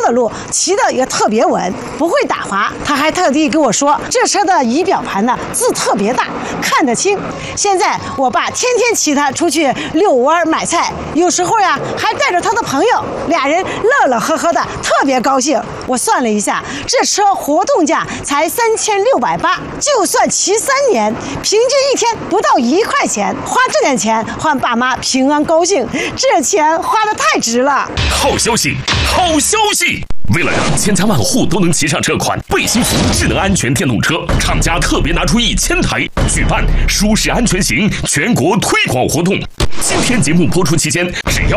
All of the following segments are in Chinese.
的路，骑的也特别稳，不会打滑。他还特地跟我说，这车的仪表盘呢字特别大，看得清。现在我爸天天骑它出去遛弯买菜，有时候呀还带着他的朋友，俩人乐乐呵呵的，特别高兴。我算了一下，这车活动价才3680，就算骑3年，平均一天不到1块钱，花这点钱换爸妈平安高兴，这钱花得太值了。 好消息，好消息！为了让千家万户都能骑上这款贝辛福智能安全电动车，厂家特别拿出1000台，举办舒适安全行全国推广活动。今天节目播出期间，只要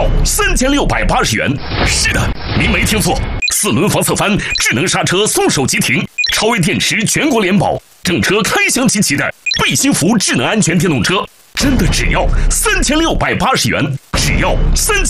3680元。是的，您没听错，4轮防侧翻、智能刹车、松手急停、超微电池全国联保，整车开箱集齐的贝辛福智能安全电动车，真的只要3680元，只要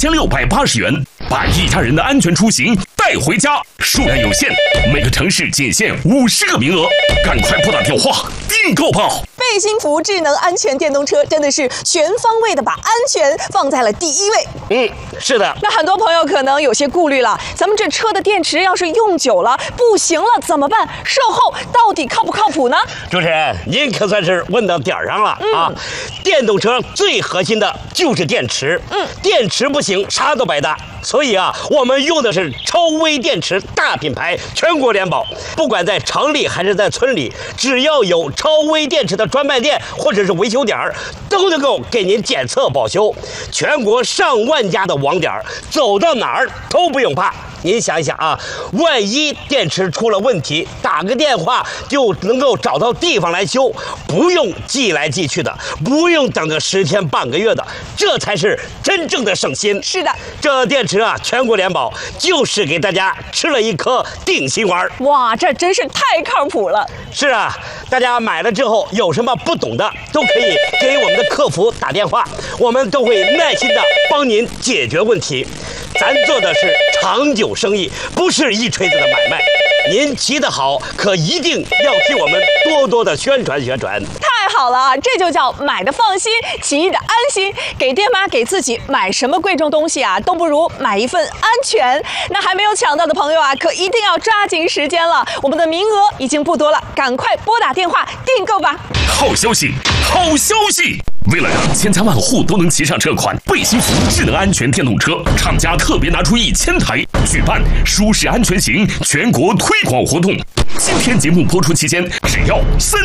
3680元，把一家人的安全出行带回家。数量有限，每个城市仅限50个名额，赶快拨打电话订购吧！ 贝辛福智能安全电动车真的是全方位的把安全放在了第一位。 是的。 那很多朋友可能有些顾虑了，咱们这车的电池要是用久了不行了怎么办？售后到底靠不靠谱呢？ 主持人，您可算是问到点儿上了啊！电动车最核心的就是电池，电池不行，啥都白搭。所以啊，我们用的是超微电池大品牌，全国联保。不管在城里还是在村里，只要有超微电池的专卖店或者是维修点，都能够给您检测保修。全国上万家的网点，走到哪儿都不用怕。您想一想啊，万一电池出了问题，打个电话就能够找到地方来修，不用寄来寄去的，不用等个10天半个月的，这才是真正的省心。 是的， 这电池啊，全国联保，就是给大家吃了一颗定心丸。 哇，这真是太靠谱了。 是啊，大家买了之后有什么不懂的，都可以给我们的客服打电话，我们都会耐心的帮您解决问题。咱做的是长久生意，不是一锤子的买卖。您骑得好，可一定要替我们多多的宣传宣传。 太好了，这就叫买的放心，骑的安心。给爹妈给自己买什么贵重东西啊，都不如买一份安全。那还没有抢到的朋友啊，可一定要抓紧时间了，我们的名额已经不多了，赶快拨打电话订购吧。 好消息，好消息！为了让千家万户都能骑上这款贝辛福智能安全电动车，厂家特别拿出1000台，举办舒适安全行全国推广活动。今天节目播出期间，只要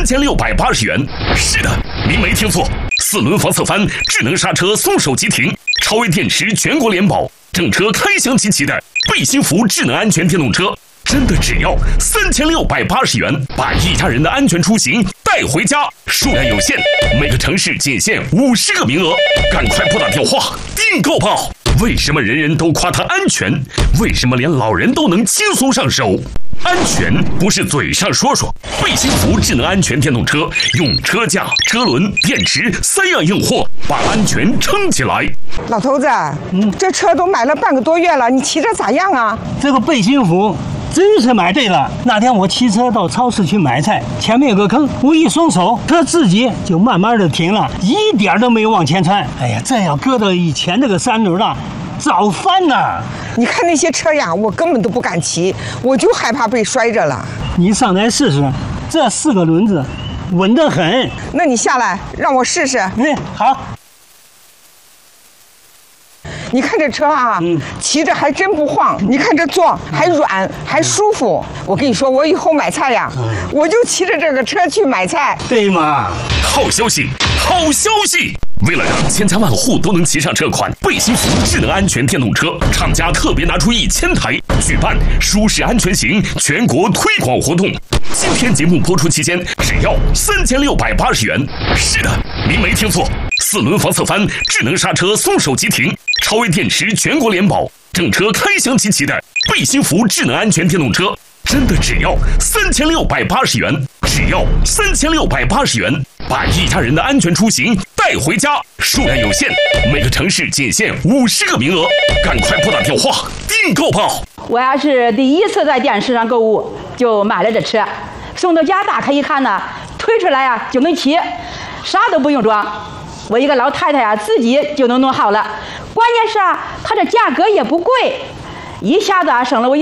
3680元。是的，您没听错，4轮防侧翻、智能刹车、松手急停、超微电池全国联保，整车开箱集齐的贝辛福智能安全电动车，真的只要3680元，把一家人的安全出行带回家。数量有限，每个城市仅限50个名额，赶快拨打电话订购吧！为什么人人都夸它安全？为什么连老人都能轻松上手？安全不是嘴上说说，贝辛福智能安全电动车用车架、车轮、电池3样硬货，把安全撑起来。 老头子，这车都买了半个多月了，你骑着咋样啊？ 这个贝辛福真是买对了。那天我骑车到超市去买菜，前面有个坑，我一松手，车自己就慢慢的停了，一点都没有往前窜。哎呀，这要搁到以前这个3轮了，早翻了。 你看那些车呀，我根本都不敢骑，我就害怕被摔着了。 你上来试试，这4个轮子稳得很。 那你下来让我试试。 好。 你看这车啊，骑着还真不晃。你看这座还软，还舒服。我跟你说，我以后买菜呀，我就骑着这个车去买菜。 对嘛？ 好消息，好消息！为了让千家万户都能骑上这款贝辛福智能安全电动车，厂家特别拿出1000台，举办舒适安全行全国推广活动。今天节目播出期间，只要3680元。是的，您没听错，4轮防侧翻、智能刹车、松手急停、超微电池全国联保，整车开箱集齐的贝辛福智能安全电动车，真的只要3680元，只要3680元，把一家人的安全出行带回家。数量有限，每个城市仅限50个名额，赶快拨打电话订购吧！ 我要是第一次在电视上购物，就买了这车，送到家打开一看呢，推出来就能骑，啥都不用装。我一个老太太自己就能弄好了。关键是它这价格也不贵，一下子省了我